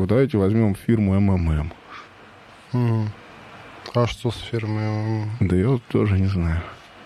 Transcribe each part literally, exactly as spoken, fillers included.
вот давайте возьмем фирму эм эм эм. Mm. А что с фирмой эм эм эм? Да я вот тоже не знаю.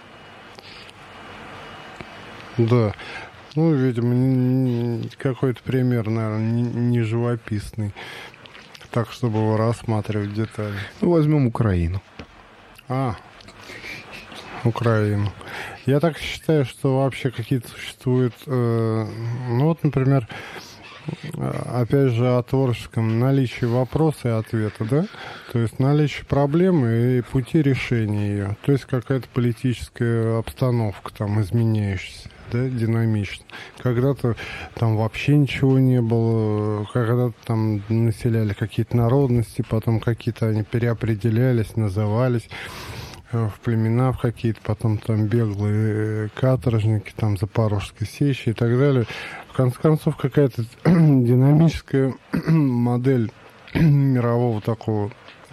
Да. Ну, видимо, какой-то пример, наверное, не, не живописный. Так, чтобы его рассматривать детали. Ну, возьмем Украину. А, Украину. Я так считаю, что вообще какие-то существуют... Э, ну, вот, например, опять же, о творческом наличии вопроса и ответа, да? То есть наличие проблемы и пути решения ее. То есть какая-то политическая обстановка там изменяющаяся. Да, динамично. Когда-то там вообще ничего не было, когда-то там населяли какие-то народности, потом какие-то они переопределялись, назывались в племена в какие-то, потом там беглые каторжники, там Запорожской сечи и так далее. В конце концов, какая-то динамическая модель мирового такого,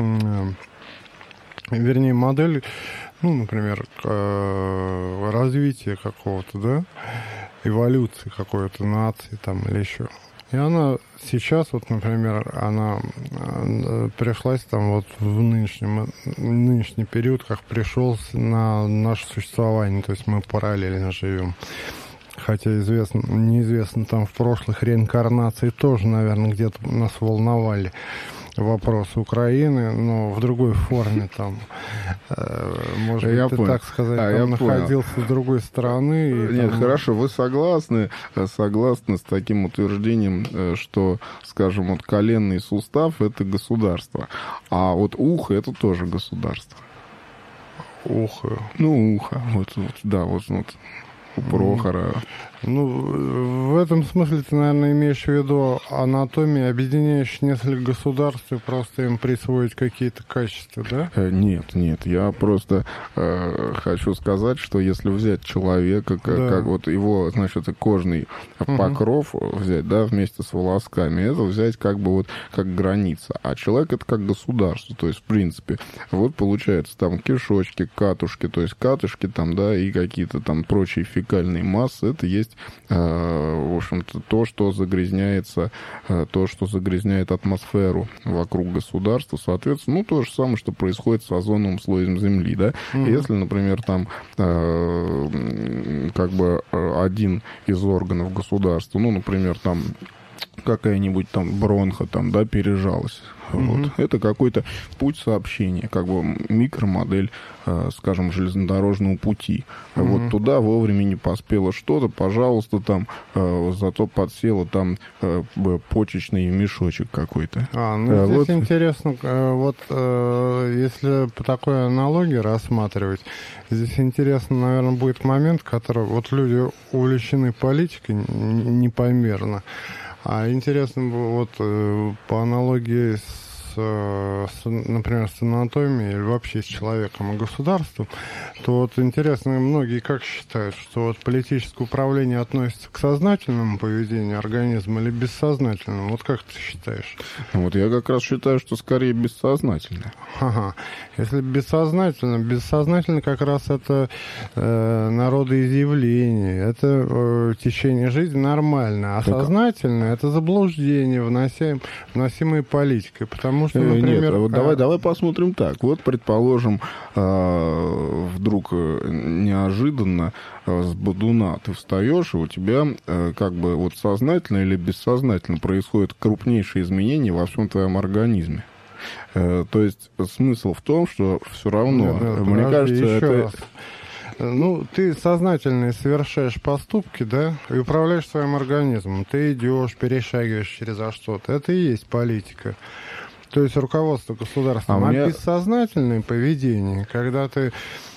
вернее, модель, ну, например, развития какого-то, да, эволюции какой-то нации там или еще. И она сейчас, вот, например, она пришлась там вот в нынешнем, нынешний период, как пришелся на наше существование, то есть мы параллельно живем. Хотя известно, неизвестно, там в прошлых реинкарнации тоже, наверное, где-то нас волновали вопросы Украины, но в другой форме там, может быть, я ты понял. так сказать, а, там находился понял. С другой стороны. И Нет, там... хорошо, вы согласны, согласны с таким утверждением, что, скажем, вот коленный сустав — это государство, а вот ухо — это тоже государство. Ухо? Ну, ухо, вот, вот да, вот, вот. У Прохора. Ну, в этом смысле ты, наверное, имеешь в виду анатомию, объединяющую несколько государств, и просто им присвоить какие-то качества, да? Нет, нет, я просто э, хочу сказать, что если взять человека, как, да. как вот его, значит, кожный угу. покров взять, да, вместе с волосками, это взять как бы вот как граница, а человек — это как государство, то есть, в принципе, вот получается там кишочки, катушки, то есть катышки там, да, и какие-то там прочие фекальные массы, это есть, э, в общем-то, то, что загрязняется, э, то, что загрязняет атмосферу вокруг государства, соответственно, ну, то же самое, что происходит с озоновым слоем Земли, да. Mm-hmm. Если, например, там э, как бы один из органов государства, ну, например, там какая-нибудь там бронха там, да, пережалась. Mm-hmm. Вот. Это какой-то путь сообщения, как бы микромодель, э, скажем, железнодорожного пути. Mm-hmm. Вот туда вовремя не поспело что-то, пожалуйста, там, э, зато подсело там э, почечный мешочек какой-то. А, ну а, здесь вот... интересно, э, вот э, если по такой аналогии рассматривать, здесь интересно, наверное, будет момент, который вот люди увлечены политикой непомерно. А интересно было вот э, по аналогии с, э, с, например, с анатомией или вообще с человеком и государством, то вот интересно, многие как считают, что вот политическое управление относится к сознательному поведению организма или бессознательному? Вот как ты считаешь? Вот я как раз считаю, что скорее бессознательно. Ага. Если бессознательно, бессознательно как раз это э, народоизъявление, это э, течение жизни нормально, а так... сознательно это заблуждение, вносим, вносимое политикой, потому что, например... Нет, вот а... давай, давай посмотрим так. Вот, предположим, э, вдруг неожиданно э, с бодуна ты встаешь, и у тебя э, как бы вот сознательно или бессознательно происходят крупнейшие изменения во всем твоем организме. То есть смысл в том, что все равно, да, да, мне кажется, это... Раз. Ну, ты сознательно совершаешь поступки, да, и управляешь своим организмом. Ты идешь, перешагиваешь через что-то. Это и есть политика. То есть руководство государством. А, а меня... бессознательное поведение, когда ты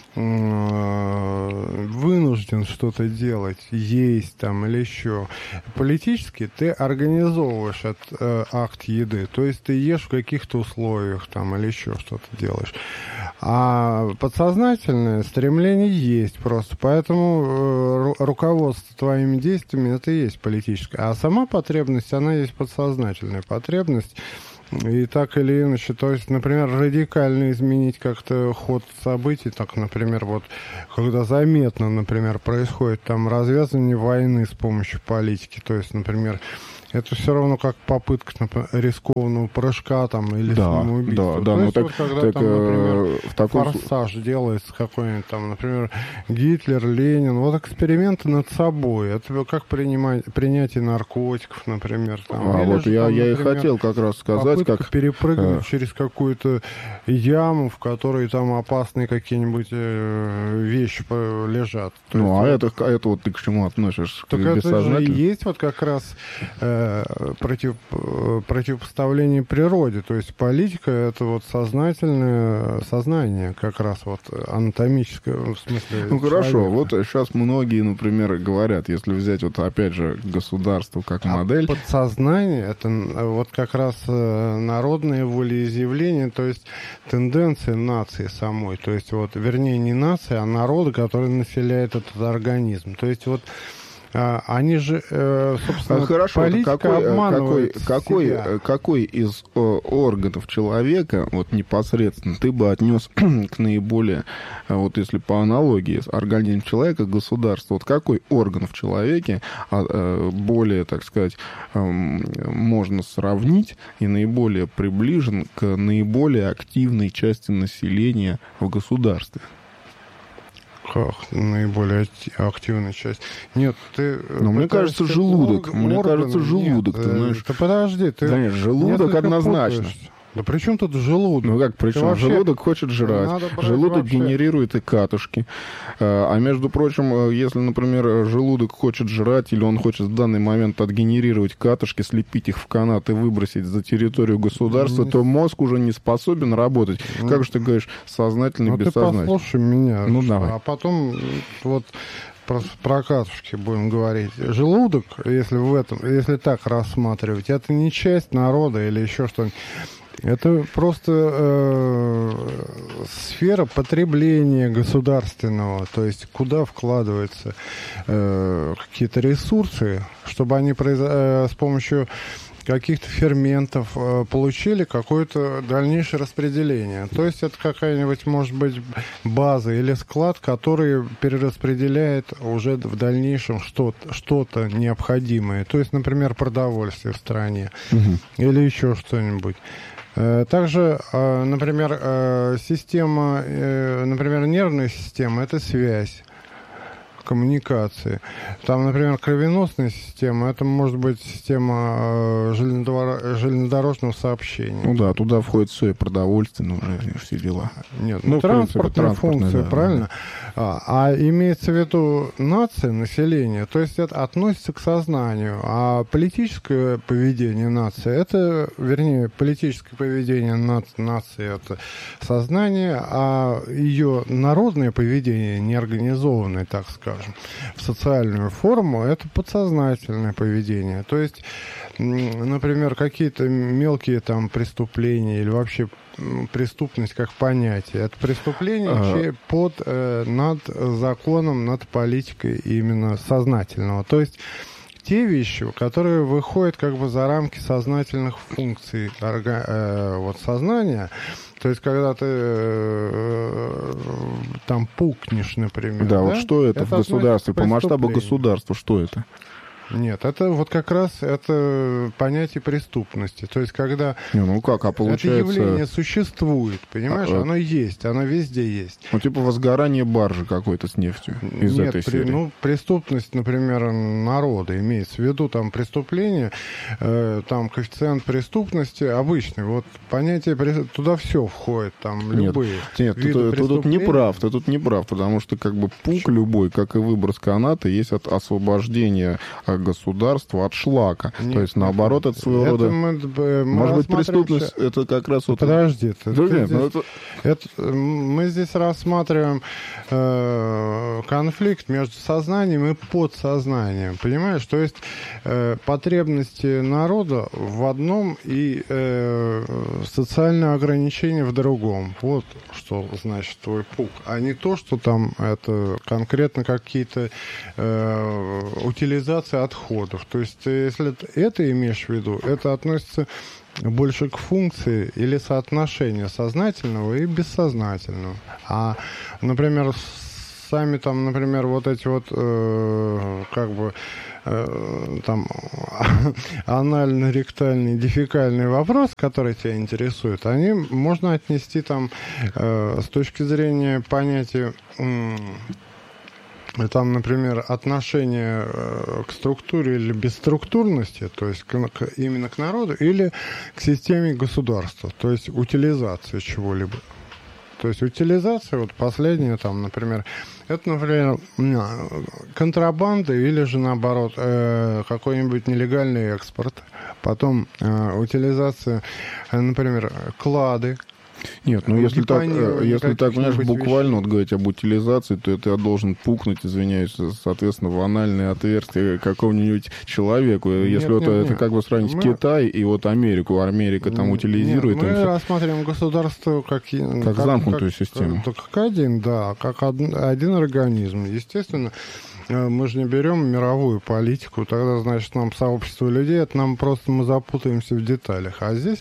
вынужден что-то делать, есть там или еще. Политически ты организовываешь этот э, акт еды, то есть ты ешь в каких-то условиях там или еще что-то делаешь. А подсознательное стремление есть просто, поэтому э, руководство твоими действиями это и есть политическое. А сама потребность, она есть подсознательная потребность. И так или иначе, то есть, например, радикально изменить как-то ход событий, так, например, вот, когда заметно, например, происходит там развязывание войны с помощью политики, то есть, например, это все равно как попытка, например, рискованного прыжка там, или да, самоубийства. Да, да, То ну есть, так, вот, когда так, там, например, в таком... форсаж делается какой-нибудь там, например, Гитлер, Ленин, вот эксперименты над собой. Это как принимать, принятие наркотиков, например. Там. А Или вот же, я, там, я например, и хотел как раз сказать, как... перепрыгнуть э... через какую-то яму, в которой там опасные какие-нибудь э, вещи лежат. То ну, есть, а это, это вот ты к чему относишь? Так к это же и есть вот как раз э, против, э, противопоставление природе. То есть политика — это вот сознательное сознание, как раз вот анатомическое, в смысле. Ну, хорошо, человека. вот сейчас многие, например, говорят, если взять вот опять же государство как а модель... Подсознание — это вот как раз народное волеизъявление, то есть тенденция нации самой. То есть вот, вернее, не нации, а народа, который населяет этот организм. То есть вот они же, собственно, а хорошо, политика какой, обманывает какой, какой, какой из органов человека, вот непосредственно, ты бы отнес к наиболее, вот если по аналогии, организм человека, государство, вот какой орган в человеке более, так сказать, можно сравнить и наиболее приближен к наиболее активной части населения в государстве? Как наиболее активная часть? Нет, ты... Но мне кажется, желудок. Орган, мне кажется, желудок, нет, ты знаешь. Да подожди, ты... Да нет, желудок однозначно. Путаешь. Да при чем тут желудок? Ну как, причем вообще... желудок хочет жрать, желудок вообще... генерирует и катушки. А между прочим, если, например, желудок хочет жрать, или он хочет в данный момент отгенерировать катушки, слепить их в канат и выбросить за территорию государства, не... то мозг уже не способен работать. Ну... Как же ты говоришь, сознательно, ну, бессознательно? Ты послушай меня. Ну давай. А потом вот... Про, про катушки будем говорить. Желудок, если в этом, если так рассматривать, это не часть народа или еще что-нибудь. Это просто э, сфера потребления государственного, то есть куда вкладываются э, какие-то ресурсы, чтобы они произ... э, с помощью каких-то ферментов э, получили какое-то дальнейшее распределение. То есть это какая-нибудь, может быть, база или склад, который перераспределяет уже в дальнейшем что-то, что-то необходимое. То есть, например, продовольствие в стране угу. или еще что-нибудь. Также, например, система, например, нервная система – это связь, коммуникации. Там, например, кровеносная система, это может быть система железнодорожного сообщения. Ну да, туда входит все, и продовольствие, ну, уже все дела. Нет, ну, ну транспортная функция, да, правильно? Да. А, а имеется в виду нация, население, то есть это относится к сознанию, а политическое поведение нации, это, вернее, политическое поведение нации, это сознание, а ее народное поведение, неорганизованное, так сказать, в социальную форму, это подсознательное поведение. То есть, например, какие-то мелкие там преступления или вообще преступность как понятие. Это преступление а... под, э, над законом, над политикой именно сознательного. То есть те вещи, которые выходят как бы за рамки сознательных функций орга, э, вот, сознания. То есть, когда ты э, там пукнешь, например. Да, да? Вот что это, это в государстве, по масштабу государства, что это? Нет, это вот как раз это понятие преступности. То есть, когда Не, ну как, а получается... это явление существует, понимаешь, а, оно есть, оно везде есть. Ну, типа возгорание баржи какой-то с нефтью из Нет, этой при, серии. Ну, преступность, например, народа имеется в виду, там, преступление, э, там, коэффициент преступности обычный. Вот понятие, туда все входит, там, любые Нет, виды ты, ты тут не прав, ты тут не прав, потому что, как бы, пук любой, как и выброс каната, есть от освобождения государства от шлака. Нет, То есть, наоборот, это своего это рода... Мы, мы Может быть, преступность — это как раз... Вот... Подожди. Ты, да, ты нет, здесь... это... Это... Мы здесь рассматриваем э, конфликт между сознанием и подсознанием. Понимаешь? То есть, э, потребности народа в одном и э, социальное ограничение в другом. Вот что значит твой пук. А не то, что там это конкретно какие-то э, утилизации отходов. То есть, если это имеешь в виду, это относится больше к функции или соотношению сознательного и бессознательного. А, например, сами там, например, вот эти вот, э, как бы, э, там, анально-ректальные, дефекальные вопросы, которые тебя интересуют, они можно отнести там э, с точки зрения понятия, э, там, например, отношение к структуре или бесструктурности, то есть к, к, именно к народу, или к системе государства, то есть утилизация чего-либо. То есть утилизация, вот последняя, там, например, это, например, контрабанда или же, наоборот, э, какой-нибудь нелегальный экспорт. Потом э, утилизация, э, например, клады. Нет, ну если так, если так, понимаешь, буквально вот говорить об утилизации, то это я должен пукнуть, извиняюсь, соответственно, в анальное отверстие какому-нибудь человеку. Нет, если нет, вот нет. это как бы сравнить мы... Китай и вот Америку, Америка там утилизирует. Нет, мы все... рассматриваем государство как... Как, как замкнутую как, систему. Как, как один, да, как один, один организм. Естественно, мы же не берем мировую политику, тогда, значит, нам сообщество людей, это нам просто мы запутаемся в деталях. А здесь...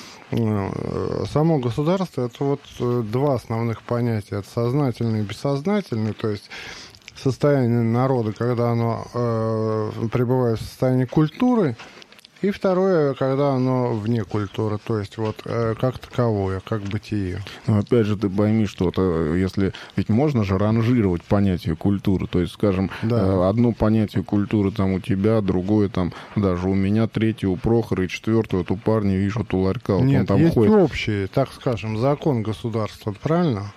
Само государство — это вот два основных понятия. Это сознательное и бессознательное, то есть состояние народа, когда оно э, пребывает в состоянии культуры, и второе, когда оно вне культуры, то есть вот э, как таковое, как бытие. Но опять же, ты пойми, что это, если... Ведь можно же ранжировать понятие культуры, то есть, скажем, да. э, одно понятие культуры там у тебя, другое там даже у меня, третье у Прохора и четвертое вот у парня, видишь, вот у Ларька. Вот Нет, он там есть ходит. общий, так скажем, закон государства, правильно?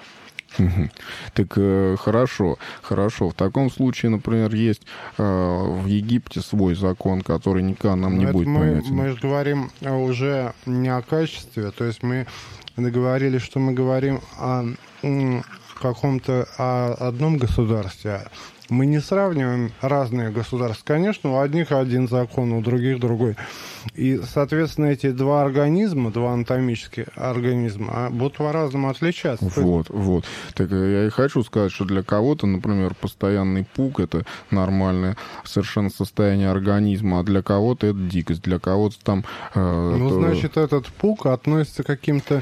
Так э, хорошо, хорошо. В таком случае, например, есть э, в Египте свой закон, который никогда нам Но не будет мы, понятен. Мы же говорим уже не о качестве, то есть мы договорились, что мы говорим о м, каком-то о одном государстве. Мы не сравниваем разные государства. Конечно, у одних один закон, у других другой. И, соответственно, эти два организма, два анатомических организма, будут по-разному отличаться. Вот, вот. Так я и хочу сказать, что для кого-то, например, постоянный пук — это нормальное совершенно состояние организма, а для кого-то это дикость, для кого-то там... Э, ну, то... значит, этот пук относится к каким-то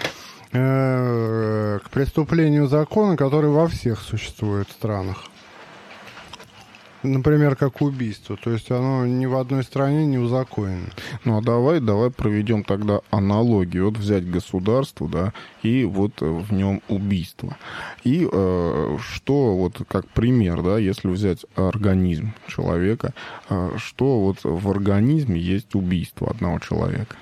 э, к преступлению закона, который во всех существует странах. Например, как убийство. То есть оно ни в одной стране не узаконено. Ну, а давай, давай проведем тогда аналогию. Вот взять государство, да, и вот в нем убийство. И э, что, вот как пример, да, если взять организм человека, э, что вот в организме есть убийство одного человека?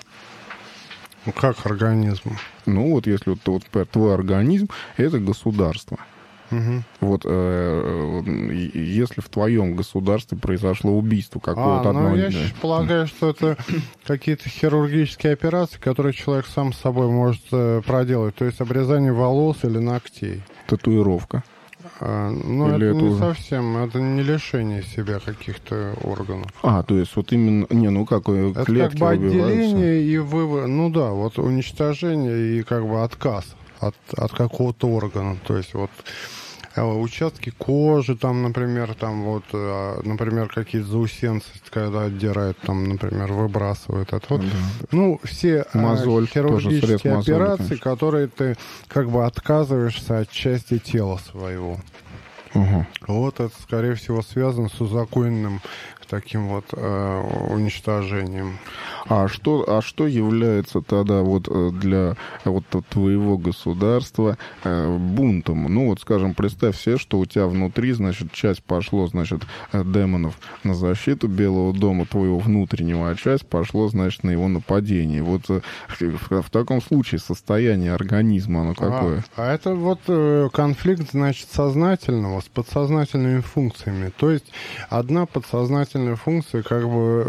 Ну, как организм? Ну, вот если вот, вот твой организм — это государство. Угу. Вот э, если в твоем государстве произошло убийство какого-то а, ну, одного... Я полагаю, что это какие-то хирургические операции, которые человек сам с собой может проделать. То есть обрезание волос или ногтей. Татуировка. А, ну, или это, это не уже... совсем, это не лишение себя каких-то органов. А, то есть вот именно, не, ну как, это клетки как бы отделение и вывод, ну да, вот уничтожение и как бы отказ от, от какого-то органа. То есть вот участки кожи, там, например, там вот, например, какие-то заусенцы, когда отдирают, там, например, выбрасывают. Это вот, да. Ну, все мозоль, хирургические мозоли, операции, конечно. которые ты как бы отказываешься от части тела своего. Угу. Вот это, скорее всего, связано с узаконенным таким вот э, уничтожением. А что, а что является тогда вот для вот твоего государства э, бунтом? Ну вот, скажем, представь себе, что у тебя внутри, значит, часть пошло, значит, демонов на защиту Белого дома твоего внутреннего, а часть пошло, значит, на его нападение. Вот э, в, в таком случае состояние организма, оно какое? А, а это вот э, конфликт, значит, сознательного с подсознательными функциями. То есть одна подсознательная функция как бы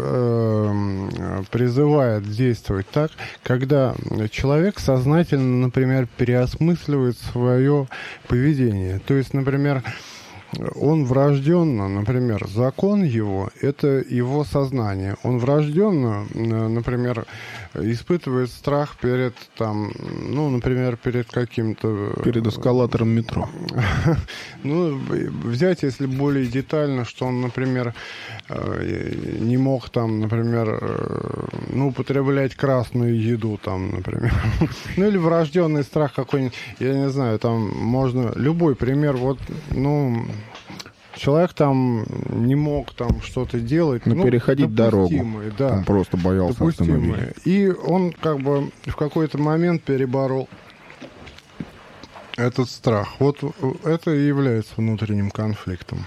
э, призывает действовать так, когда человек сознательно, например, переосмысливает свое поведение. То есть, например, он врожденно, например, закон его – это его сознание. Он врожденно, например, испытывает страх перед, там, ну, например, перед каким-то... Перед эскалатором метро. Ну, взять, если более детально, что он, например, не мог, там, например, ну, употреблять красную еду, там, например. Ну, или врожденный страх какой-нибудь, я не знаю, там можно... Любой пример, вот, ну... Человек там не мог там что-то делать. Ну, ну переходить дорогу. Да, он просто боялся автомобиля. И он как бы в какой-то момент переборол этот страх. Вот это и является внутренним конфликтом.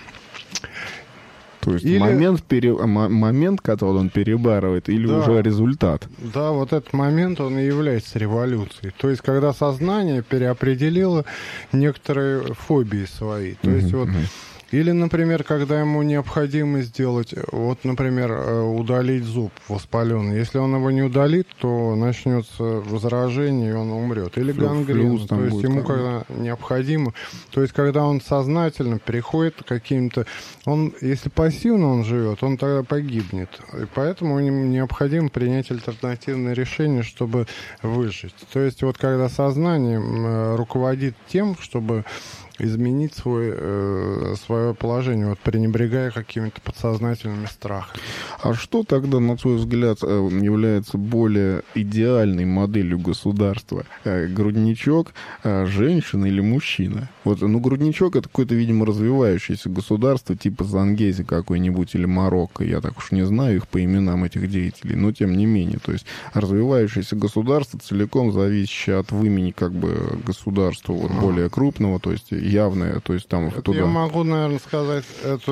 То есть или... момент, пере... момент, который он перебарывает, или да. уже результат? Да, вот этот момент, он и является революцией. То есть, когда сознание переопределило некоторые фобии свои. То есть, вот... Или, например, когда ему необходимо сделать, вот, например, удалить зуб воспаленный. Если он его не удалит, то начнется возражение, и он умрет. Или гангрена. То есть ему когда необходимо. То есть когда он сознательно переходит к каким-то... Он, если пассивно он живет, он тогда погибнет. И поэтому ему необходимо принять альтернативное решение, чтобы выжить. То есть вот когда сознание руководит тем, чтобы... изменить свой, э, свое положение, вот, пренебрегая какими-то подсознательными страхами. А что тогда, на твой взгляд, является более идеальной моделью государства? Грудничок, женщина или мужчина? Вот, ну, грудничок — это какое-то, видимо, развивающееся государство, типа Зангези какой-нибудь или Марокко. Я так уж не знаю их по именам, этих деятелей, но тем не менее. То есть развивающееся государство, целиком зависящее от вымени как бы государства вот, а. более крупного, то есть явное, то есть там это туда. Я могу, наверное, сказать, это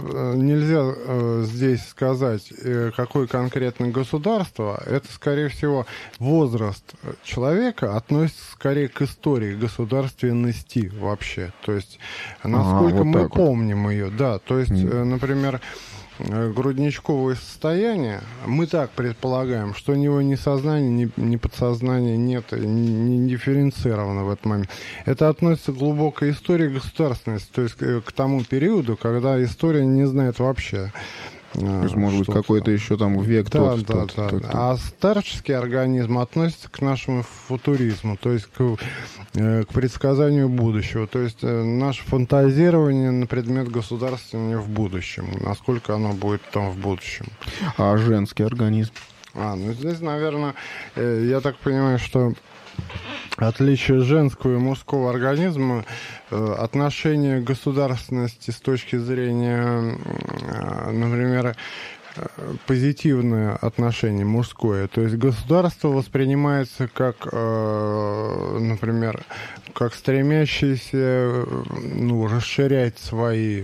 нельзя э, здесь сказать, э, какое конкретно государство. Это, скорее всего, возраст человека относится скорее к истории государственности вообще. То есть, насколько а, вот мы помним вот. ее. Да, то есть, mm. э, например, грудничковое состояние, мы так предполагаем, что у него ни сознания, ни, ни подсознания нет, не, не дифференцировано в этот момент. Это относится к глубокой истории государственности, то есть к, к тому периоду, когда история не знает вообще. То есть, может быть, какой-то еще там век да, тот, да, тот, да. тот, тот. А старческий организм относится к нашему футуризму, то есть к, к предсказанию будущего. То есть наше фантазирование на предмет государствования в будущем, насколько оно будет там в будущем. А женский организм? А, ну здесь, наверное, я так понимаю, что отличие женского и мужского организма, отношение государственности с точки зрения, например, позитивное отношение мужское. То есть государство воспринимается как, например, как стремящееся ну, расширять свои,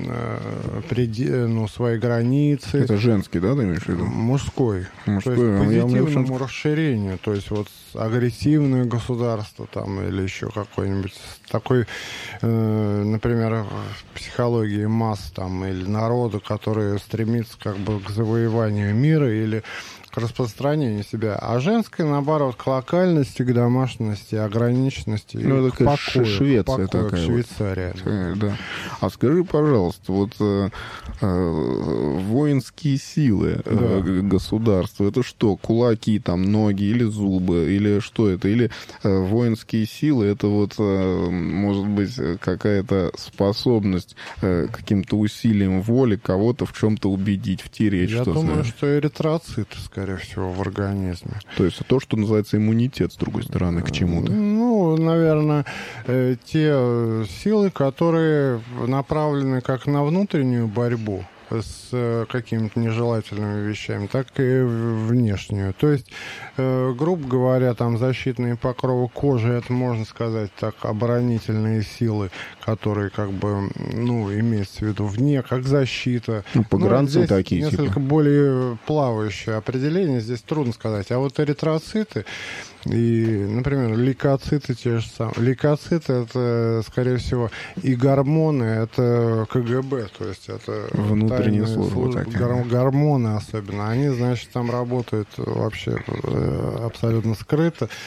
ну, свои границы. Это женский, да, ты имеешь в виду? Мужской. Мужской. То есть позитивному я, я расширению. То есть вот агрессивное государство там или еще какое-нибудь такой, например, в психологии масс там или народа, который стремится как бы к завоеванию мира или к распространению себя, а женское, наоборот, к локальности, к домашности, ограниченности, ну, к покою, Швеция к покою, такая, к Швейцария. Вот. Да. А скажи, пожалуйста, вот э, э, воинские силы э, да. государства, это что, кулаки, там, ноги или зубы, или что это? Или э, воинские силы, это вот, э, может быть, какая-то способность э, каким-то усилием воли кого-то в чем-то убедить, втереть Я что-то? Я думаю, что эритроциты, скорее всего, в организме. То есть то, что называется иммунитет, с другой стороны, к чему-то? Ну, наверное, э, те силы, которые направлены как на внутреннюю борьбу с э, какими-то нежелательными вещами, так и внешнюю. То есть, э, грубо говоря, там защитные покровы кожи, это, можно сказать, так, оборонительные силы, которые, как бы, ну, имеется в виду вне, как защита. Ну, погранцы ну, такие, несколько типа. более плавающее определение, здесь трудно сказать. А вот эритроциты и, например, лейкоциты те же самые. Лейкоциты — это, скорее всего, и гормоны, это КГБ, то есть это внутренние службы, гор- гормоны особенно. Они, значит, там работают вообще абсолютно скрыто.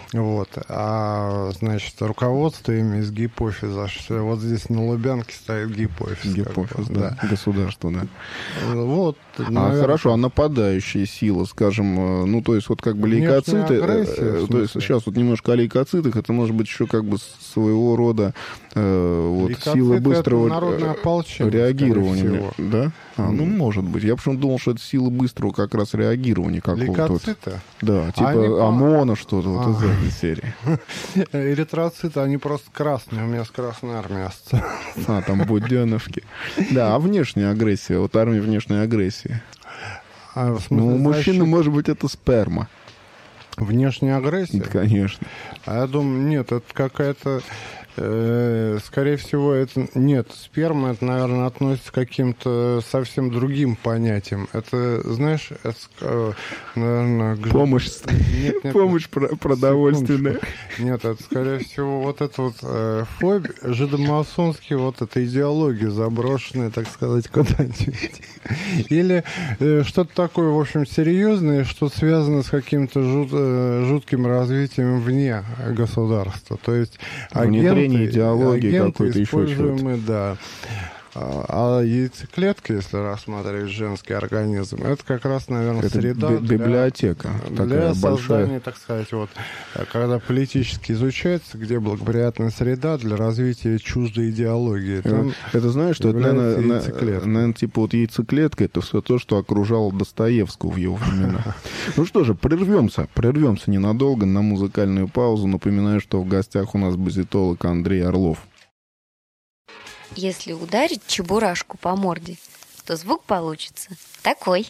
Вот. А, значит, руководство ими из гипофиза. Вот здесь на Лубянке стоит гипофиз. Гипофиз, да. да. Государство, да. Вот. А, хорошо, а нападающая сила, скажем, ну, то есть вот как бы лейкоциты... Агрессия, то есть сейчас вот немножко о лейкоцитах, это может быть еще как бы своего рода э, вот, сила быстрого реагирования. Да? А, ну, может быть. Я почему-то думал, что это сила быстрого как раз реагирования какого-то. Лейкоциты? Да, типа они... ОМОНа что-то вот из этой серии. Эритроциты, они просто красные. У меня с Красной Армией ассоциация. А, там буденовки. Да, а внешняя агрессия? Вот армия внешней агрессии. А, в смысле, ну, у мужчины, может быть, это сперма. Внешняя агрессия? Конечно. А я думаю, нет, это какая-то... Э, скорее всего, это... Нет, сперма, это, наверное, относится к каким-то совсем другим понятиям. Это, знаешь, это, наверное... К... Помощь. Нет, нет, Помощь нет. продовольственная. Нет, это, скорее всего, вот это вот э, фобия, жидомасонский, вот эта идеология заброшенная, так сказать, куда-нибудь. Или э, что-то такое, в общем, серьезное, что связано с каким-то жут, э, жутким развитием вне государства. То есть агенты, идеологии какой-то еще чего-то. Да. А яйцеклетка, если рассматривать женский организм, это как раз, наверное, это среда би- библиотека для, такая для большая. создания, так сказать, вот, когда политически изучается, где благоприятная среда для развития чуждой идеологии. Там это знаешь, что это, наверное, наверное, типа вот яйцеклетка, это все то, что окружало Достоевского в его времена. Ну что же, прервемся, прервемся ненадолго на музыкальную паузу. Напоминаю, что в гостях у нас базитолог Андрей Орлов. Если ударить чебурашку по морде, то звук получится такой.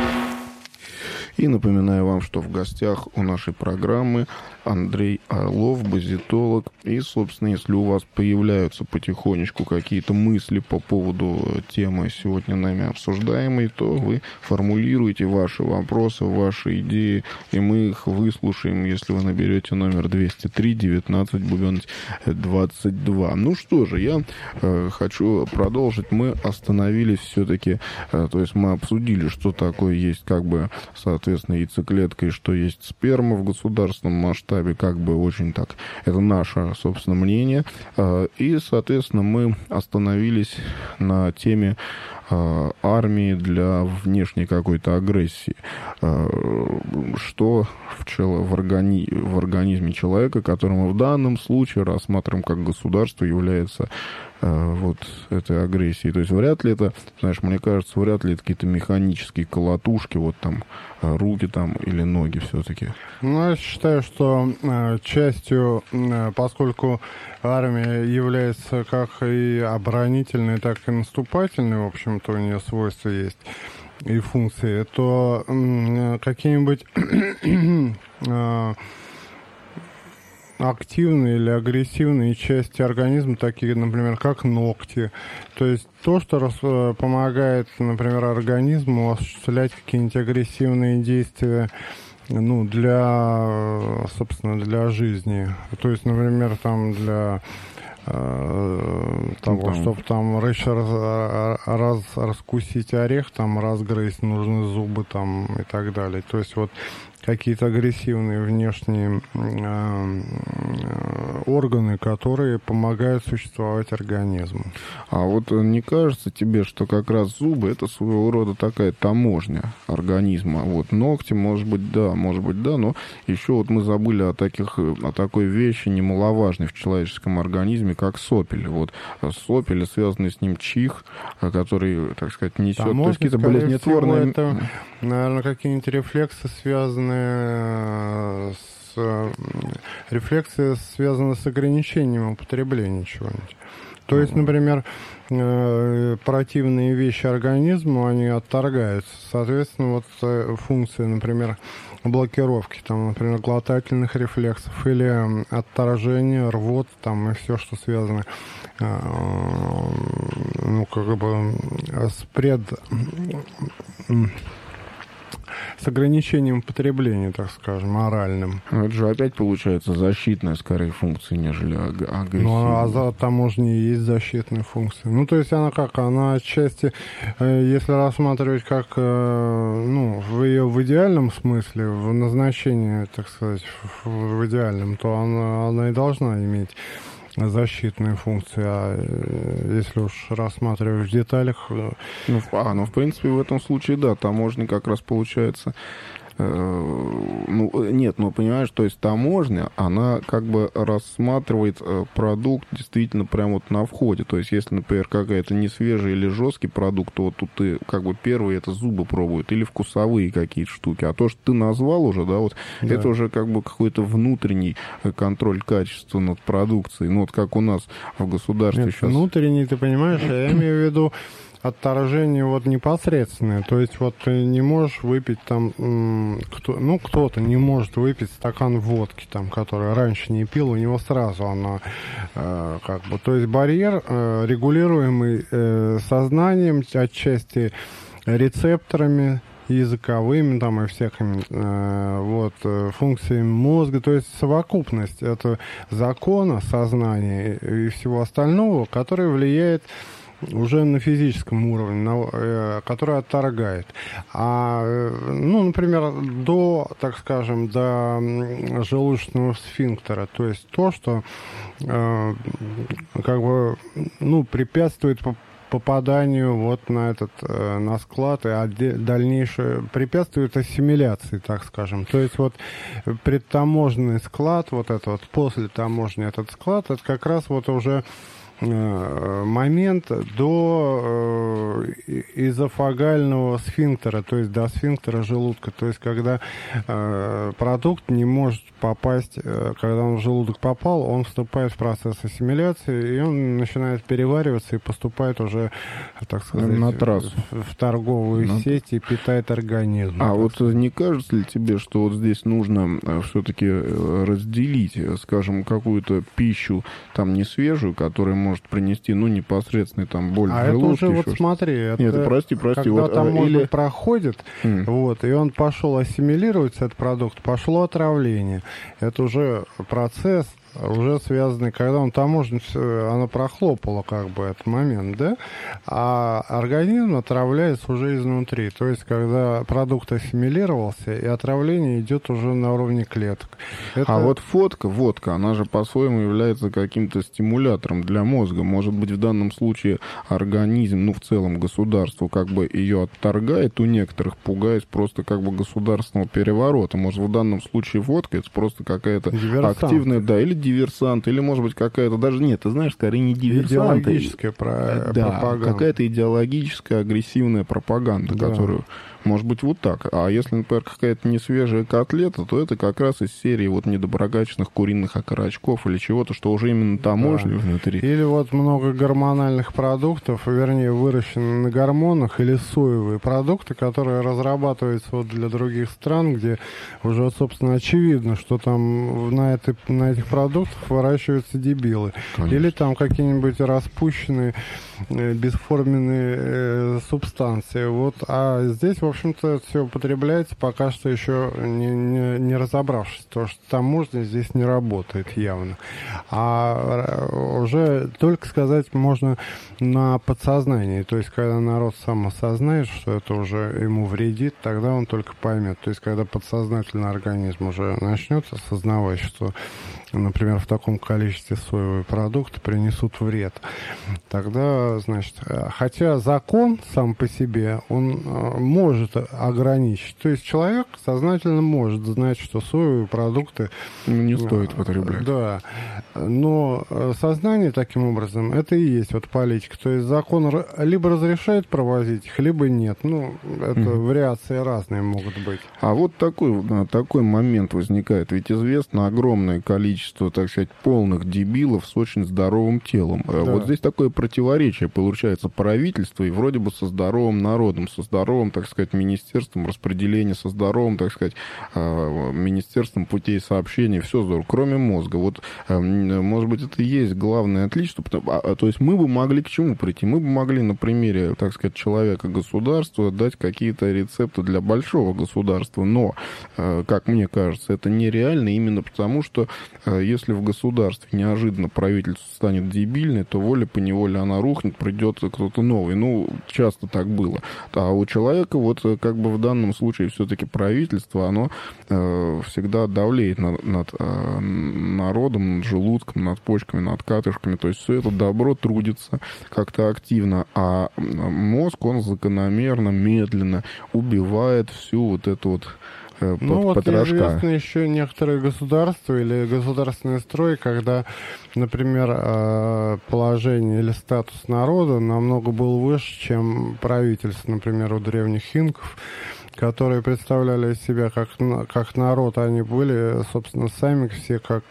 И напоминаю вам, что в гостях у нашей программы Андрей Орлов, базитолог. И, собственно, если у вас появляются потихонечку какие-то мысли по поводу темы сегодня нами обсуждаемой, то вы формулируете ваши вопросы, ваши идеи, и мы их выслушаем, если вы наберете номер двести три девятнадцать двадцать два. Ну что же, я э, хочу продолжить. Мы остановились все-таки, э, то есть мы обсудили, что такое есть как бы, соответственно, яйцеклетка и что есть сперма в государственном масштабе, как бы очень так. Это наше, собственно, мнение. И, соответственно, мы остановились на теме армии для внешней какой-то агрессии. Что в, чело, в, органи, в организме человека, который мы в данном случае рассматриваем как государство, является вот этой агрессией. То есть вряд ли это, знаешь, мне кажется, вряд ли это какие-то механические колотушки, вот там руки там или ноги все-таки. Ну, я считаю, что э, частью, э, поскольку армия является как и оборонительной, так и наступательной, в общем-то, у нее свойства есть и функции, то э, какие-нибудь э, активные или агрессивные части организма, такие, например, как ногти. То есть то, что рас, помогает, например, организму осуществлять какие-нибудь агрессивные действия, ну, для, собственно, для жизни. То есть, например, там для э, того, там. чтобы там рыщ раз, раз, раскусить орех, там разгрызть, нужны зубы там и так далее. То есть вот какие-то агрессивные внешние э, органы, которые помогают существовать организму. А вот не кажется тебе, что как раз зубы — это своего рода такая таможня организма? Вот ногти, может быть, да, может быть, да, но еще вот мы забыли о таких, о такой вещи немаловажной в человеческом организме, как сопель. Вот сопель, связанный с ним чих, который, так сказать, несет, то есть какие-то болезнетворные... Это, наверное, какие-нибудь рефлексы, связанные с... Рефлексы связаны с ограничением употребления чего-нибудь. То есть, например, противные вещи организму, они отторгаются. Соответственно, вот функция, например, блокировки, там, например, глотательных рефлексов или отторжения, рвот, там, и все, что связано, ну, как бы, с пред... с ограничением потребления, так скажем, моральным. Но это же опять получается защитная, скорее, функция, нежели агрессивная. Ну, а за таможней есть защитная функция. Ну, то есть она как? Она отчасти, если рассматривать как, ну, в ее в идеальном смысле, в назначении, так сказать, в идеальном, то она, она и должна иметь защитные функции, а если уж рассматривать в деталях... Ну, а, ну, в принципе, в этом случае, да, таможня как раз получается... Ну, нет, ну, понимаешь, то есть таможня, она как бы рассматривает продукт действительно прямо вот на входе. То есть если, например, какая-то не свежий или жесткий продукт, то вот тут ты как бы первый это зубы пробуют или вкусовые какие-то штуки. А то, что ты назвал уже, да, вот да. Это уже как бы какой-то внутренний контроль качества над продукцией. Ну, вот как у нас в государстве нет, сейчас... Внутренний, ты понимаешь, я имею в виду отторжение вот непосредственное. То есть вот ты не можешь выпить там, кто, ну, кто-то не может выпить стакан водки, там, который раньше не пил, у него сразу она э, как бы... То есть барьер, э, регулируемый э, сознанием, отчасти рецепторами, языковыми там и всякими э, вот, функциями мозга, то есть совокупность это закона, сознания и всего остального, который влияет уже на физическом уровне, на, э, который отторгает. А, э, ну, например, до, так скажем, до желудочного сфинктера, то есть то, что э, как бы, ну, препятствует попаданию вот на этот, э, на склад, и дальнейшее препятствует ассимиляции, так скажем. То есть вот предтаможенный склад, вот это вот, после таможни этот склад, это как раз вот уже момент до э, изофагального сфинктера, то есть до сфинктера желудка, то есть когда э, продукт не может попасть, э, когда он в желудок попал, он вступает в процесс ассимиляции, и он начинает перевариваться и поступает уже, так сказать, на трассу, в, в торговую на... сеть и питает организм. А вот сказать. Не кажется ли тебе, что вот здесь нужно все-таки разделить, скажем, какую-то пищу там не свежую, которая может может принести, ну, непосредственный там боль а в желудке. А это уже, вот смотри, это, Нет, это прости, прости. когда вот, там или... проходит, mm. вот, и он пошел ассимилировать этот продукт, пошло отравление. Это уже процесс, уже связанный, когда он таможню, она прохлопала как бы этот момент, да, а организм отравляется уже изнутри, то есть когда продукт ассимилировался, и отравление идет уже на уровне клеток. Это... А вот фотка, водка, она же по-своему является каким-то стимулятором для мозга. Может быть, в данном случае организм, ну, в целом государство как бы ее отторгает у некоторых, пугаясь просто как бы государственного переворота. Может, в данном случае водка это просто какая-то диверсант. Активная, да, или диверсант, или, может быть, какая-то, даже нет, ты знаешь, скорее не диверсант. Идеологическая про... да, пропаганда. Какая-то идеологическая, агрессивная пропаганда, да. Которую... Может быть, вот так. А если, например, какая-то несвежая котлета, то это как раз из серии вот недоброкачественных куриных окорочков или чего-то, что уже именно таможня да. внутри. Или вот много гормональных продуктов, вернее, выращенные на гормонах, или соевые продукты, которые разрабатываются вот для других стран, где уже, собственно, очевидно, что там на, этой, на этих продуктах выращиваются дебилы. Конечно. Или там какие-нибудь распущенные, бесформенные э, субстанции. Вот. А здесь, в общем-то, все употребляется, пока что еще не, не, не разобравшись, то что таможня здесь не работает явно. А уже только сказать можно на подсознании. То есть, когда народ сам осознает, что это уже ему вредит, тогда он только поймет. То есть, когда подсознательный организм уже начнет осознавать, что, например, в таком количестве соевые продукты принесут вред, тогда, значит, хотя закон сам по себе, он может ограничить. То есть человек сознательно может знать, что соевые продукты... Не стоит потреблять. Да. Но сознание таким образом, это и есть вот политика. То есть закон либо разрешает провозить их, либо нет. Ну, это mm-hmm. вариации разные могут быть. А вот такой, такой момент возникает. Ведь известно огромное количество, так сказать, полных дебилов с очень здоровым телом. Да. Вот здесь такое противоречие получается правительства и вроде бы со здоровым народом, со здоровым, так сказать, сказать, министерством распределения со здоровым, так сказать, министерством путей сообщения, все здорово, кроме мозга. Вот, может быть, это и есть главное отличие, то есть мы бы могли к чему прийти? Мы бы могли на примере, так сказать, человека-государства дать какие-то рецепты для большого государства, но, как мне кажется, это нереально именно потому, что если в государстве неожиданно правительство станет дебильной, то волей-поневоле она рухнет, придет кто-то новый. Ну, часто так было. А у человека, вот как бы в данном случае все-таки правительство, оно э, всегда давлеет над, над э, народом, над желудком, над почками, над катышками. То есть все это добро трудится как-то активно. А мозг, он закономерно, медленно убивает всю вот эту вот Ну, вот известны еще некоторые государства или государственный строй, когда, например, положение или статус народа намного был выше, чем правительство, например, у древних инков, которые представляли себя как, как народ. Они были, собственно, сами все как,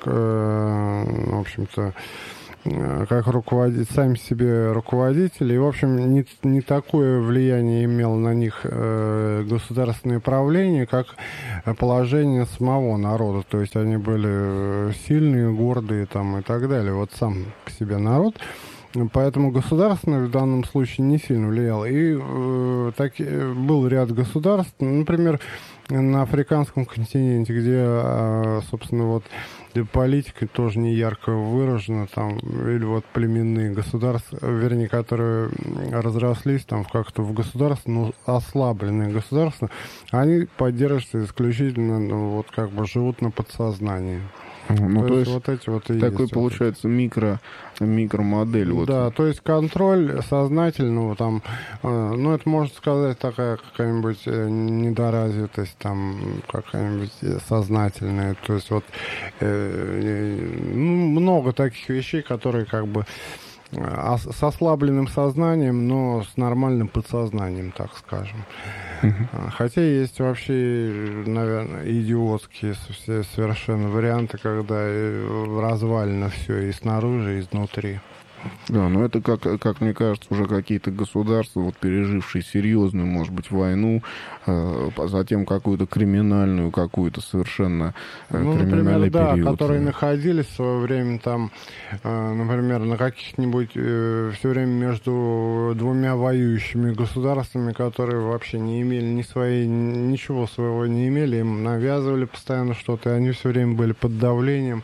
в общем-то, как руководить, сами себе руководители. И, в общем, не, не такое влияние имело на них э, государственное правление, как положение самого народа. То есть они были сильные, гордые там, и так далее. Вот сам по себе народ. Поэтому государственное в данном случае не сильно влияло. И э, так, был ряд государств, например, на африканском континенте, где, собственно, вот политика тоже не ярко выражена, там, или вот племенные государства, вернее, которые разрослись там как-то в государство, но ослабленные государства, они поддерживаются исключительно, ну, вот как бы живут на подсознании. Ну, то, то есть, есть вот эти вот и такой есть получается вот микро, микромодель. Вот. Да, то есть контроль сознательного там, э, ну, это можно сказать такая какая-нибудь недоразвитость, там, какая-нибудь сознательная. То есть вот э, ну, много таких вещей, которые как бы с ослабленным сознанием, но с нормальным подсознанием, так скажем. Uh-huh. Хотя есть вообще, наверное, идиотские все совершенно варианты, когда развалено все и снаружи, и изнутри. Да, но это, как, как мне кажется, уже какие-то государства, вот, пережившие серьезную, может быть, войну, э, затем какую-то криминальную, какую-то совершенно э, ну, криминальный например, да, период. которые находились в свое время там, э, например, на каких-нибудь э, все время между двумя воюющими государствами, которые вообще не имели ни своей, ничего своего не имели, им навязывали постоянно что-то, и они все время были под давлением.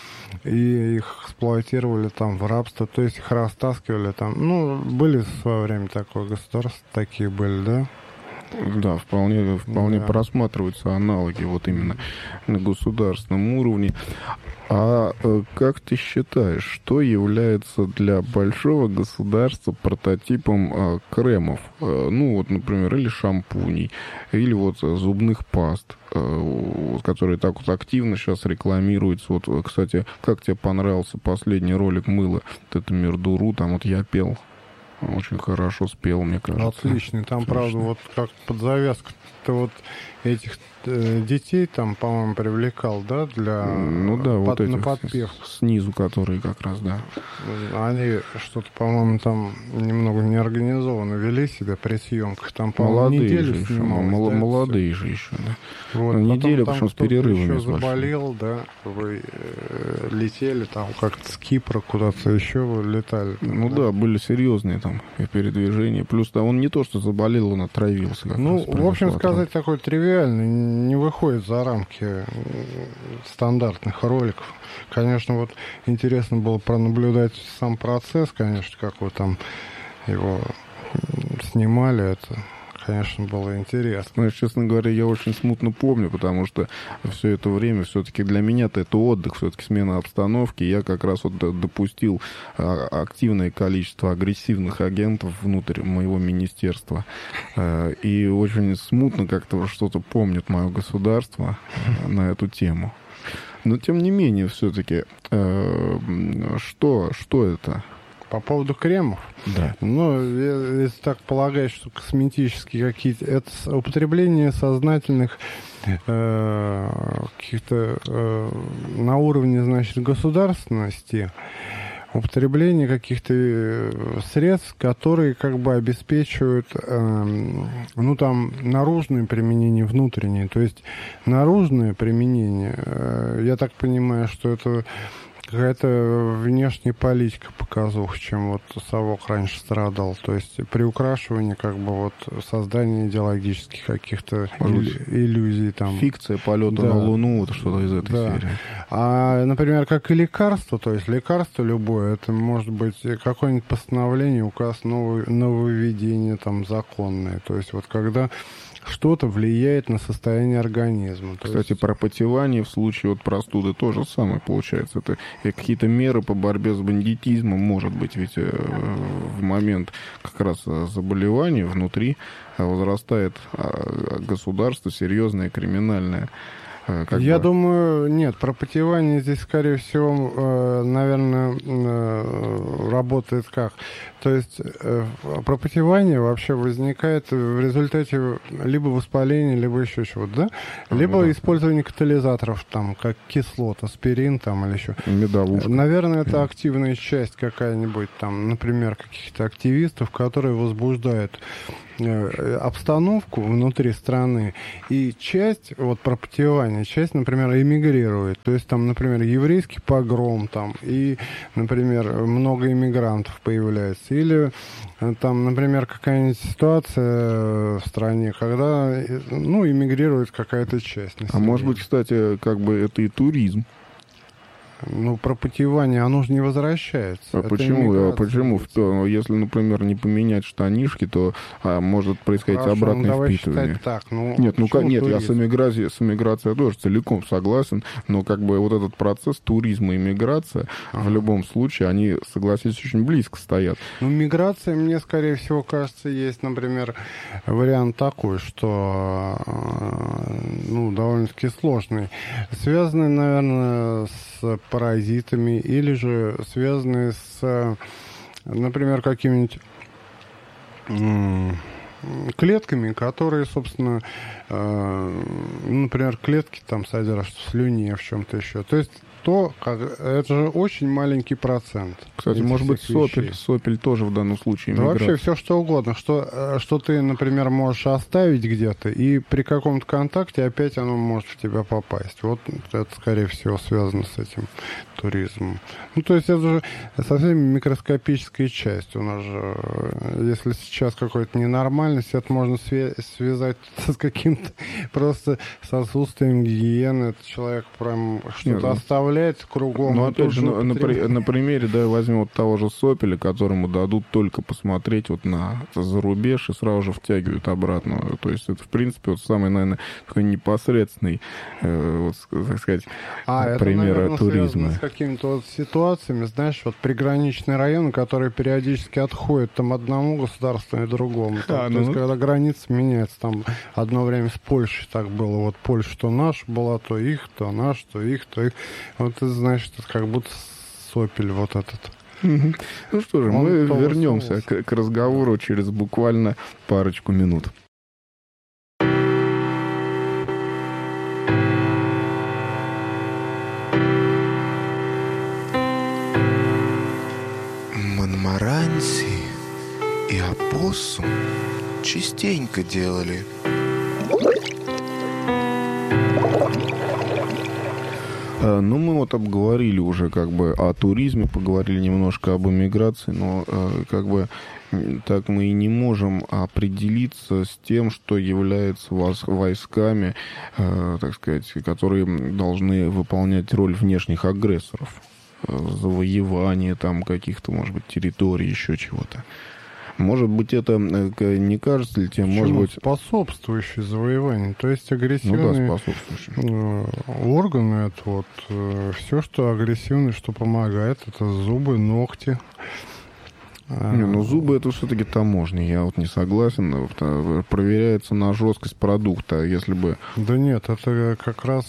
И их эксплуатировали там в рабство, то есть их растаскивали там. Ну, были в свое время такое государство, такие были, да? Да, вполне, вполне да. просматриваются аналоги вот именно на государственном уровне. А как ты считаешь, что является для большого государства прототипом кремов? Ну, вот, например, или шампуней, или вот зубных паст, которые так вот активно сейчас рекламируются. Вот, кстати, как тебе понравился последний ролик «Мыло»? Вот это Мирдуру, там вот я пел. Очень хорошо спел, мне кажется. Отличный. Там, Отлично. Правда, вот как под завязку-то вот этих э, детей там, по-моему, привлекал, да, для... Ну да, под, вот эти на подпев. Снизу, которые как раз, да. Они что-то, по-моему, там немного неорганизованно вели себя при съемках. Там, по-моему, молодые неделю же еще, снималось, да, молодые же еще, да. Вот, неделю, потому что с перерывами. Еще заболел, да, вы э, летели там как-то с Кипра куда-то еще летали. Там, ну да? да, были серьезные там передвижения. Плюс да, он не то, что заболел, он отравился. Как ну, в общем, сказать такой тривиальный, не выходит за рамки стандартных роликов. Конечно, вот интересно было пронаблюдать сам процесс, конечно, как вы там его снимали, это... Конечно, было интересно. Знаешь, честно говоря, я очень смутно помню, потому что все это время все-таки для меня-то это отдых, все-таки смена обстановки. Я как раз вот допустил активное количество агрессивных агентов внутрь моего министерства. И очень смутно как-то что-то помнит мое государство на эту тему. Но, тем не менее, все-таки, что, что это? По поводу кремов? Да. Ну, если так полагать, что косметические какие-то... Это употребление сознательных э, каких-то э, на уровне, значит, государственности употребление каких-то средств, которые как бы обеспечивают, э, ну, там, наружное применение, внутреннее. То есть наружное применение, э, я так понимаю, что это какая-то внешняя политика показуха, чем вот совок раньше страдал. То есть приукрашивание, как бы вот создание идеологических каких-то иллю- иллюзий. Там. Фикция полета да. на Луну, вот что-то из этой да. серии. А, например, как и лекарство, то есть лекарство любое, это может быть какое-нибудь постановление, указ, новое, нововведение там законное. То есть вот когда что-то влияет на состояние организма. Кстати, есть... пропотевание в случае вот простуды то же самое получается. Это какие-то меры по борьбе с бандитизмом, может быть, ведь в момент как раз заболевания внутри возрастает государство серьезное, криминальное. Как Я бы... думаю, нет, пропотевание здесь, скорее всего, наверное, работает как? То есть пропотевание вообще возникает в результате либо воспаления, либо еще чего-то, да? Либо ну, да. использование катализаторов, там, как кислот, аспирин там или еще. Медовушка. Наверное, это активная часть какая-нибудь там, например, каких-то активистов, которые возбуждают обстановку внутри страны, и часть, вот пропотевания, часть, например, эмигрирует. То есть там, например, еврейский погром там, и, например, много иммигрантов появляется. Или там, например, какая-нибудь ситуация в стране, когда, ну, эмигрирует какая-то часть населения. А может быть, кстати, как бы это и туризм. Ну, пропотевание, оно же не возвращается. А почему? А почему? Если, например, не поменять штанишки, то а, может происходить Хорошо, обратное ну, давай впитывание. Так. Ну, нет, ну как, нет, туризм? я с эмиграцией, с эмиграцией тоже целиком согласен, но как бы вот этот процесс туризма и миграция, ага. в любом случае, они, согласитесь, очень близко стоят. Ну, миграция, мне, скорее всего, кажется, есть, например, вариант такой, что, ну, довольно-таки сложный. Связанный, наверное, с паразитами или же связанные с, например, какими-нибудь клетками, которые, собственно, э, например, клетки там содержат в слюне, в чем-то еще. То есть то, как, это же очень маленький процент. Кстати, может быть, сопель, сопель тоже в данном случае. Да вообще все что угодно. Что, что ты, например, можешь оставить где-то, и при каком-то контакте опять оно может в тебя попасть. Вот это, скорее всего, связано с этим туризмом. Ну, то есть это же совсем микроскопическая часть. У нас же, если сейчас какой-то ненормальность, это можно связать с каким-то просто с отсутствием гигиены. Этот человек прям что-то оставляет кругом. Ну, опять же, на, на, на примере, да, возьмем вот того же сопеля, которому дадут только посмотреть вот на зарубеж и сразу же втягивают обратно. То есть это, в принципе, вот самый, наверное, такой непосредственный, э, вот, так сказать, а, пример это, наверное, туризма. С какими-то вот ситуациями, знаешь, вот приграничные районы, которые периодически отходят там одному государству и другому. Там, а, то ну, есть, когда граница меняется, там одно время с Польшей так было. Вот Польша то наша была, то их, то наш, то их, то их. Вот это, значит, это как будто сопель вот этот. Ну что же, он мы вернемся к, к разговору через буквально парочку минут. Монмаранси и опоссум частенько делали. Ну, мы вот обговорили уже как бы о туризме, поговорили немножко об эмиграции, но как бы так мы и не можем определиться с тем, что является войсками, так сказать, которые должны выполнять роль внешних агрессоров. Завоевание там каких-то, может быть, территорий, еще чего-то. Может быть, это не кажется ли тем, может быть... Способствующие завоеванию, то есть агрессивные ну да, органы, это вот все, что агрессивное, что помогает, это зубы, ногти. Не, ну зубы это все-таки таможня, я вот не согласен. Проверяется на жесткость продукта, если бы... Да нет, это как раз...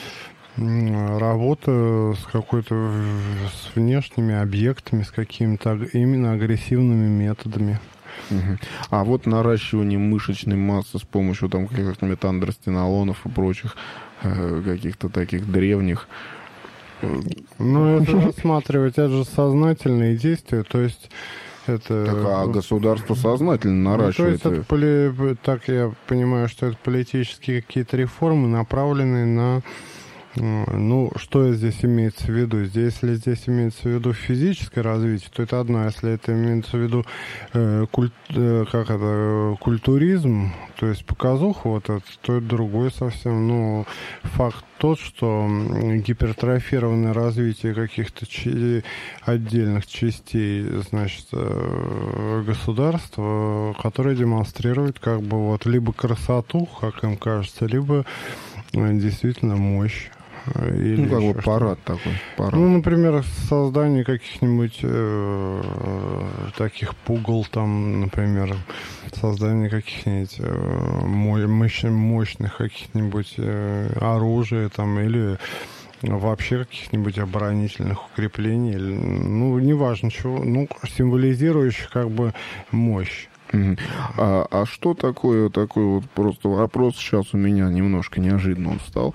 работа с какой-то с внешними объектами, с какими-то именно агрессивными методами. Угу. А вот наращивание мышечной массы с помощью там каких-то метандростенолонов и прочих э, каких-то таких древних Ну, это рассматривать, это же сознательные действия, то есть это... Так, а государство сознательно наращивает... Ну, то есть это, поли... так я понимаю, что это политические какие-то реформы, направленные на... Ну, что здесь имеется в виду? Здесь, если здесь имеется в виду физическое развитие, то это одно. Если это имеется в виду э, культ, э, как это, культуризм, то есть показуха, вот это, то это другое совсем. Ну, факт тот, что гипертрофированное развитие каких-то ч... отдельных частей, значит, э, государства, которое демонстрирует как бы вот либо красоту, как им кажется, либо э, действительно мощь. Или ну, как бы парад такой. Парад. Ну, например, создание каких-нибудь э, таких пугал, там, например, создание каких-нибудь э, мощ, мощных каких-нибудь э, оружия, там, или вообще каких-нибудь оборонительных укреплений, или, ну, неважно чего, ну, символизирующих как бы мощь. А, а что такое, такой вот просто вопрос сейчас у меня немножко неожиданно он встал.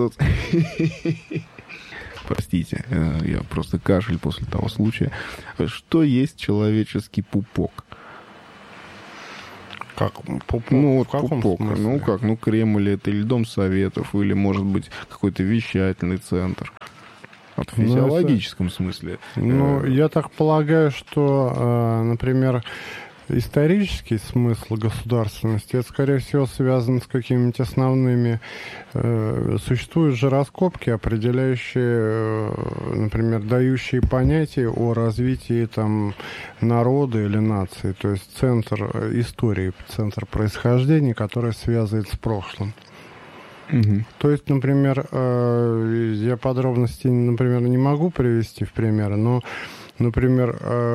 Простите, я просто кашель после того случая. Что есть человеческий пупок? Как пупок? Ну, вот в каком пупок. смысле? Ну, как, ну, Кремль это или Дом Советов, или, может быть, какой-то вещательный центр. В физиологическом ну, это... смысле. Ну, я так полагаю, что, например, исторический смысл государственности, это, скорее всего, связано с какими-нибудь основными... Э, существуют же раскопки, определяющие, э, например, дающие понятия о развитии там, народа или нации, то есть центр истории, центр происхождения, который связывает с прошлым. Угу. То есть, например, э, я подробностей, например, не могу привести в пример, но например,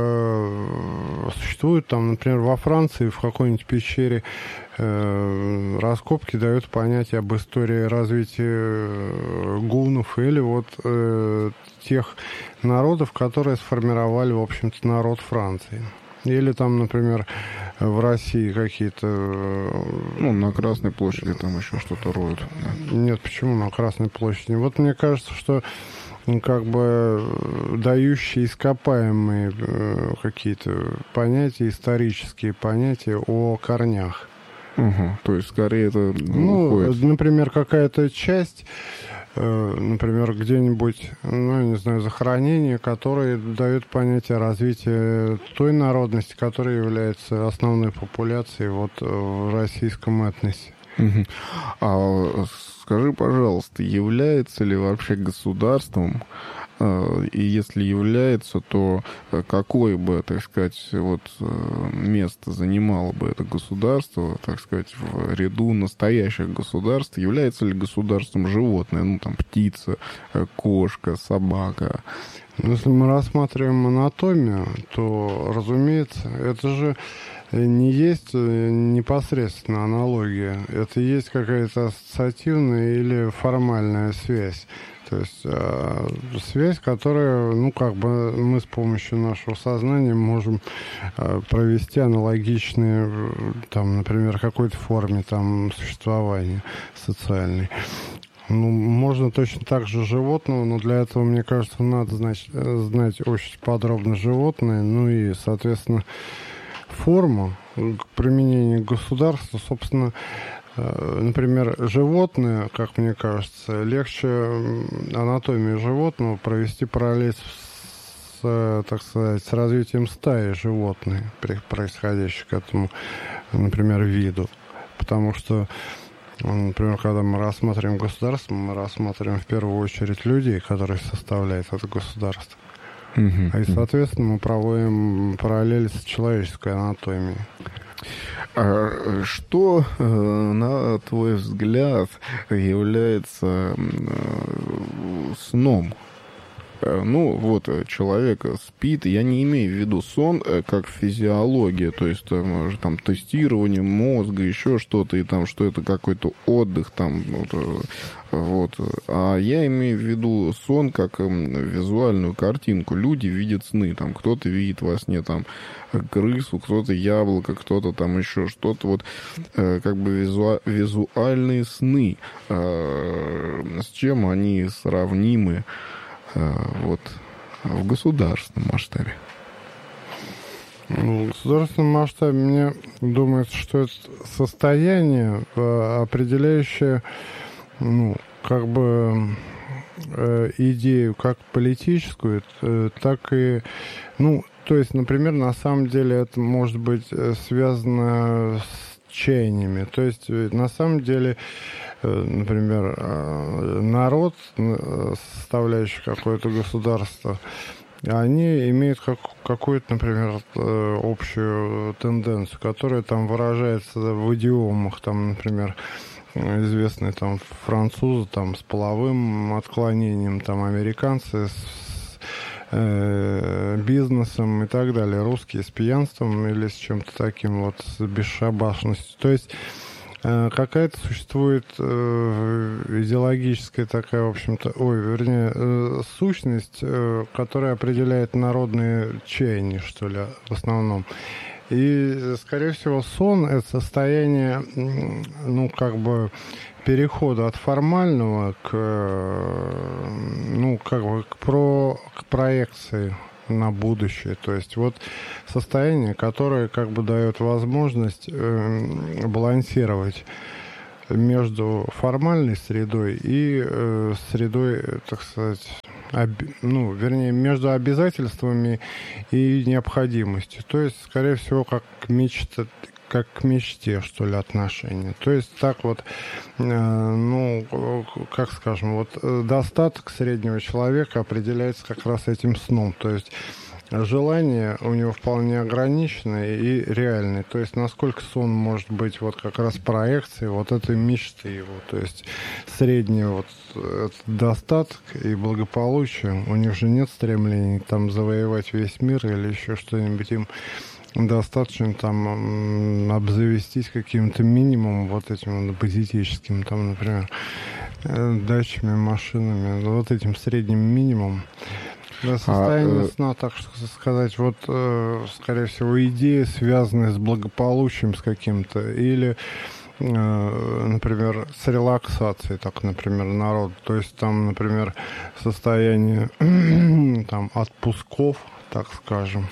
существует там, например, во Франции в какой-нибудь пещере раскопки дают понятие об истории развития гуннов или вот тех народов, которые сформировали, в общем-то, народ Франции. Или там, например, в России какие-то... Ну, на Красной площади там еще что-то роют. Да. Нет, почему на Красной площади? Вот мне кажется, что как бы дающие ископаемые э, какие-то понятия, исторические понятия о корнях. Угу. То есть, скорее, это ну, уходит. Например, какая-то часть, э, например, где-нибудь, ну, я не знаю, захоронение, которое дает понятие развития той народности, которая является основной популяцией вот в российском этносе. Угу. А скажи, пожалуйста, является ли вообще государством, и если является, то какое бы, так сказать, вот место занимало бы это государство, так сказать, в ряду настоящих государств? Является ли государством животное, ну, там, птица, кошка, собака? Если мы рассматриваем анатомию, то, разумеется, это же не есть непосредственно аналогия. Это есть какая-то ассоциативная или формальная связь. То есть э, связь, которая, ну, как бы мы с помощью нашего сознания можем э, провести аналогичные, там, например, какой-то форме там существования социальной. Ну, можно точно так же животного, но для этого, мне кажется, надо знать, знать очень подробно животное, ну и, соответственно, форму применения государства, собственно, например, животное, как мне кажется, легче анатомию животного провести параллель с, так сказать, с развитием стаи животных, происходящих к этому, например, виду. Потому что, например, когда мы рассматриваем государство, мы рассматриваем в первую очередь людей, которые составляют это государство. Uh-huh. И, соответственно, мы проводим параллель с человеческой анатомией. А что, на твой взгляд, является сном? Ну, вот, человек спит, я не имею в виду сон как физиология, то есть там, там тестирование мозга, еще что-то, и там, что это какой-то отдых, там, вот, вот. А я имею в виду сон как визуальную картинку. Люди видят сны, там, кто-то видит во сне, там, крысу, кто-то яблоко, кто-то там еще что-то, вот, как бы визу... визуальные сны. С чем они сравнимы? вот в государственном масштабе? В государственном масштабе мне думается, что это состояние, определяющее, ну, как бы идею как политическую, так и, ну, то есть, например, на самом деле это может быть связано с чаяниями. То есть, на самом деле, например, народ, составляющий какое-то государство, они имеют как, какую-то, например, общую тенденцию, которая там выражается в идиомах, там, например, известные там французы там с половым отклонением, там американцы с э, бизнесом и так далее, русские с пьянством или с чем-то таким вот, с бесшабашностью. То есть э, какая-то существует э, идеологическая такая, в общем-то, ой, вернее, э, сущность, э, которая определяет народные чаяния, что ли, в основном. И, скорее всего, сон — это состояние, ну, как бы, перехода от формального к, ну, как бы, к, про, к проекции на будущее. То есть вот состояние, которое, как бы, дает возможность э, балансировать между формальной средой и э, средой, так сказать, об, ну, вернее, между обязательствами и необходимостью. То есть, скорее всего, как мечта, как к мечте, что ли, отношения. То есть так вот, э, ну, как скажем, вот достаток среднего человека определяется как раз этим сном. То есть желание у него вполне ограниченное и реальное. То есть насколько сон может быть вот как раз проекцией вот этой мечты его. То есть средний вот этот достаток и благополучие. У них же нет стремлений там завоевать весь мир или еще что-нибудь. Им достаточно там обзавестись каким-то минимумом вот этим вот базитическим, там, например, дачами, машинами, вот этим средним минимумом. Да, состояние а, сна, так что сказать, вот, э, скорее всего, идеи, связанные с благополучием, с каким-то, или, э, например, с релаксацией, так, например, народ. То есть там, например, состояние там отпусков, так скажем,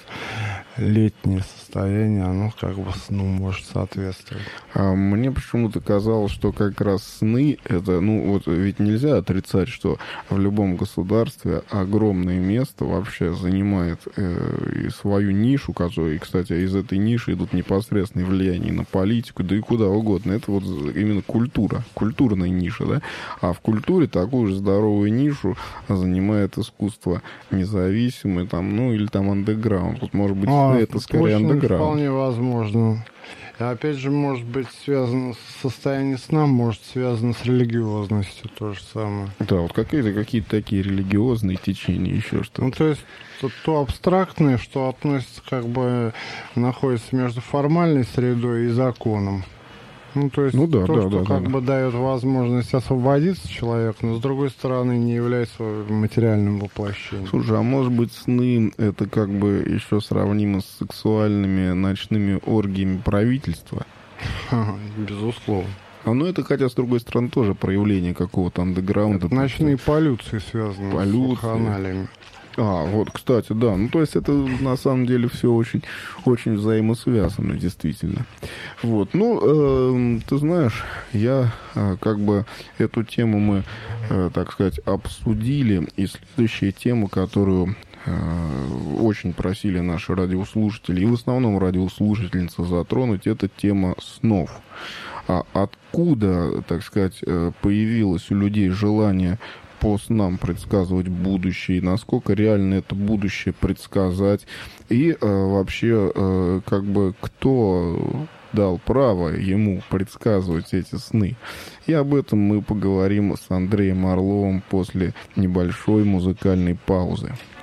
летнее состояние, оно как бы сну может соответствовать. А мне почему-то казалось, что как раз сны, это, ну, вот ведь нельзя отрицать, что в любом государстве огромное место вообще занимает э, и свою нишу, которая, и, кстати, из этой ниши идут непосредственные влияния на политику, да и куда угодно. Это вот именно культура, культурная ниша, да? А в культуре такую же здоровую нишу занимает искусство независимое, там, ну, или там андеграунд. Вот, может быть, а, это скорее андеграунд. Вполне возможно. И опять же, может быть, связано с состоянием сна, может, связано с религиозностью, то же самое. Да, вот какие-то какие-то такие религиозные течения, еще что-то. Ну, то есть, то, то абстрактное, что относится, как бы, находится между формальной средой и законом. Ну, то есть, ну, да, то, да, что да, как да. бы дает возможность освободиться человеку, но, с другой стороны, не является материальным воплощением. Слушай, а может быть, сны это как бы еще сравнимо с сексуальными ночными оргиями правительства? Безусловно. А ну это, хотя, с другой стороны, тоже проявление какого-то андеграунда. Это ночные полюции связаны полюции. с вакханалиями. А, вот, кстати, да. Ну, то есть это, на самом деле, все очень, очень взаимосвязано, действительно. Вот. Ну, э, ты знаешь, я э, как бы эту тему мы, э, так сказать, обсудили. И следующая тема, которую э, очень просили наши радиослушатели, и в основном радиослушательницы затронуть, это тема снов. А откуда, так сказать, появилось у людей желание по снам предсказывать будущее, насколько реально это будущее предсказать, и э, вообще, э, как бы, кто дал право ему предсказывать эти сны. И об этом мы поговорим с Андреем Орловым после небольшой музыкальной паузы.